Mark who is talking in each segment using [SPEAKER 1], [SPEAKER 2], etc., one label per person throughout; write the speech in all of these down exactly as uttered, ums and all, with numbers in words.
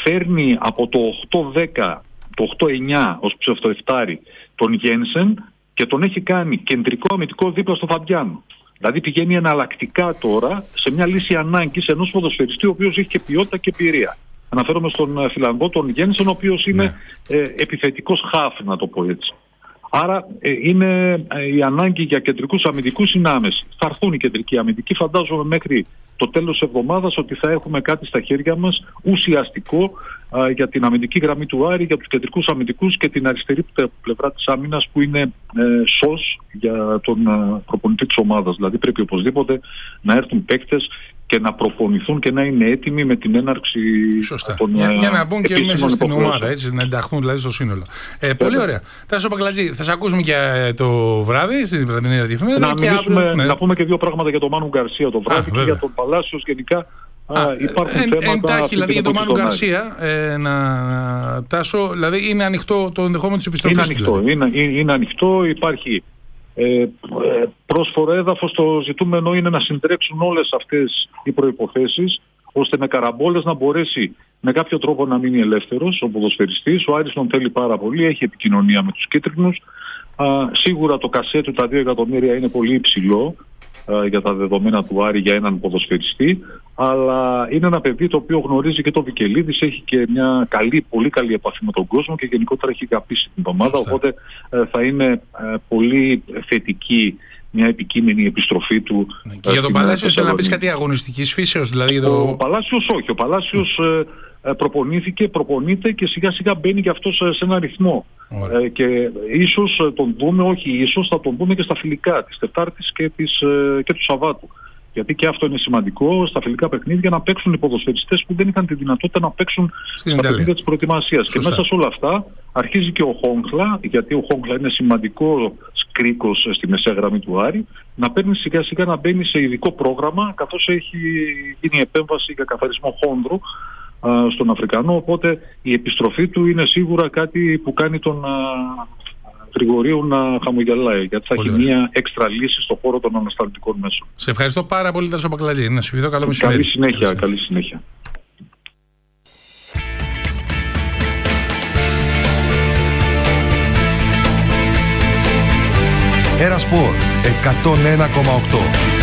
[SPEAKER 1] φέρνει από το οκτώ δέκα, το οκτώ εννιά ως ψευτοεφτάρι τον Γένσεν και τον έχει κάνει κεντρικό αμυντικό δίπλα στο Φαμπιάνο. Δηλαδή πηγαίνει εναλλακτικά τώρα σε μια λύση ανάγκης ενός ποδοσφαιριστή ο οποίος έχει και ποιότητα και εμπειρία. Αναφέρομαι στον Φιλανδό τον Γένσεν, ο οποίος είναι ναι. ε, επιθετικός χαφ, να το πω έτσι. Άρα ε, είναι ε, η ανάγκη για κεντρικούς αμυντικούς είναι άμεση. Θα έρθουν οι κεντρικοί αμυντικοί, φαντάζομαι μέχρι το τέλος της εβδομάδας ότι θα έχουμε κάτι στα χέρια μας ουσιαστικό ε, για την αμυντική γραμμή του Άρη, για τους κεντρικούς αμυντικούς και την αριστερή πλευρά της άμυνας που είναι ε, σως για τον ε, προπονητή της ομάδας. Δηλαδή πρέπει οπωσδήποτε να έρθουν παίκτες και να προπονηθούν και να είναι έτοιμοι με την έναρξη
[SPEAKER 2] Σωστά.
[SPEAKER 1] των
[SPEAKER 2] για, για να μπουν και μέσα στην ομάδα, έτσι, να ενταχθούν δηλαδή στο σύνολο. Ε, πολύ ωραία. Τάσο Πακλατζή, θα σε ακούσουμε και το βράδυ στην βραδινή ραδιοφωνία.
[SPEAKER 1] Να,
[SPEAKER 2] και αύριο, ναι.
[SPEAKER 1] να πούμε και δύο πράγματα για τον Μάνου Γκαρσία το βράδυ. Α, και βέβαια. Για τον Παλάσιος γενικά. Α, υπάρχουν
[SPEAKER 2] εν,
[SPEAKER 1] θέματα.
[SPEAKER 2] Εντάχει, δηλαδή για τον Μάνου Γκαρσία, ε, να, Τάσο, δηλαδή είναι ανοιχτό το ενδεχόμενο της επιστροφής.
[SPEAKER 1] Είναι ανοιχτό. Δηλαδή. Είναι, είναι ανοιχτό, υπάρχει. Ε, πρόσφορο έδαφος. Το ζητούμενο είναι να συντρέξουν όλες αυτές οι προϋποθέσεις ώστε με καραμπόλες να μπορέσει με κάποιο τρόπο να μείνει ελεύθερος ο ποδοσφαιριστής. Ο Άρης τον θέλει πάρα πολύ, έχει επικοινωνία με τους κίτρινους. Α, σίγουρα το κασέ του τα δύο εκατομμύρια είναι πολύ υψηλό α, για τα δεδομένα του Άρη για έναν ποδοσφαιριστή, αλλά είναι ένα παιδί το οποίο γνωρίζει και το Βικελίδης, έχει και μια καλή, πολύ καλή επαφή με τον κόσμο και γενικότερα έχει αγαπήσει την ομάδα, οπότε ε, θα είναι ε, πολύ θετική μια επικείμενη επιστροφή του.
[SPEAKER 2] Και για τον Παλάσιος θέλω να πεις κάτι αγωνιστικής φύσεως, δηλαδή. Το...
[SPEAKER 1] Ο Παλάσιος όχι, ο Παλάσιος mm. ε, προπονήθηκε, προπονείται και σιγά σιγά μπαίνει και αυτός σε ένα ρυθμό. Ε, και ίσως τον δούμε, όχι ίσως, θα τον δούμε και στα φιλικά της Τετάρτης και, της, ε, και του Σαββάτου. Γιατί και αυτό είναι σημαντικό στα φιλικά παιχνίδια να παίξουν οι ποδοσφαιριστές που δεν είχαν τη δυνατότητα να παίξουν στην στα παιχνίδια της προετοιμασίας. Και μέσα σε όλα αυτά αρχίζει και ο Χόγκλα, γιατί ο Χόγκλα είναι σημαντικό κρίκος στη μεσαία γραμμή του Άρη, να παίρνει σιγά σιγά να μπαίνει σε ειδικό πρόγραμμα, καθώς έχει γίνει επέμβαση για καθαρισμό χόνδρου α, στον Αφρικανό. Οπότε η επιστροφή του είναι σίγουρα κάτι που κάνει τον α, Γρηγορίου να χαμογελάει, γιατί θα πολύ έχει ωραία. Μια έξτρα λύση στον χώρο των ανασταλτικών μέσων. Σε ευχαριστώ πάρα πολύ, Τάσο Πακλατζή. Να σου ευχηθώ καλό μεσημέρι. Καλή συνέχεια. Καλή, καλή συνέχεια.
[SPEAKER 3] Έρα Σπορ εκατόν ένα κόμμα οκτώ.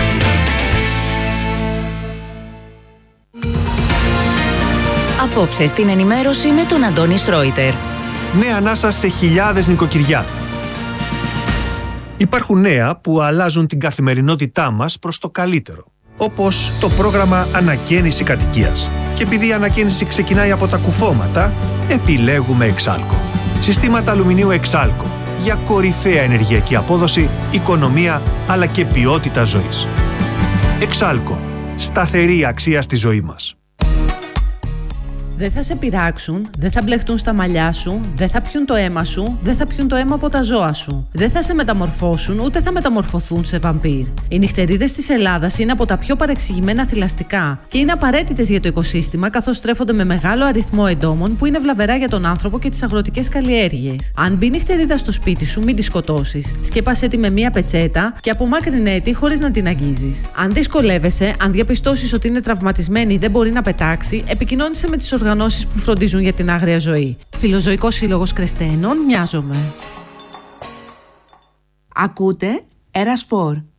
[SPEAKER 4] Απόψε στην ενημέρωση με τον Αντώνη Σρόιτερ.
[SPEAKER 5] Νέα ανάσα σε χιλιάδες νοικοκυριά. Υπάρχουν νέα που αλλάζουν την καθημερινότητά μας προς το καλύτερο. Όπως το πρόγραμμα Ανακαίνιση Κατοικίας. Και επειδή η ανακαίνιση ξεκινάει από τα κουφώματα, επιλέγουμε Εξάλκο. Συστήματα αλουμινίου Εξάλκο. Για κορυφαία ενεργειακή απόδοση, οικονομία αλλά και ποιότητα ζωής. Εξάλκο. Σταθερή αξία στη ζωή μας.
[SPEAKER 6] Δεν θα σε πειράξουν, δεν θα μπλεχτούν στα μαλλιά σου, δεν θα πιούν το αίμα σου, δεν θα πιούν το αίμα από τα ζώα σου. Δεν θα σε μεταμορφώσουν, ούτε θα μεταμορφωθούν σε βαμπύρ. Οι νυχτερίδες της Ελλάδας είναι από τα πιο παρεξηγημένα θηλαστικά και είναι απαραίτητες για το οικοσύστημα, καθώς στρέφονται με μεγάλο αριθμό εντόμων που είναι βλαβερά για τον άνθρωπο και τις αγροτικές καλλιέργειες. Αν μπει νυχτερίδα στο σπίτι σου, μην τη σκοτώσεις. Σκέπασέ τη με μία πετσέτα και απομάκρυνέ τη χωρίς να την αγγίζεις. Αν δυσκολεύεσαι, αν διαπιστώσεις ότι είναι τραυματισμένη ή δεν μπορεί να πετάξει, επικοινώνησε με τις οργανώσεις που φροντίζουν για την άγρια ζωή. Φιλοζωικός Σύλλογος Κρεστένων, Μοιάζομαι.
[SPEAKER 7] Ακούτε Έρα Σπορ.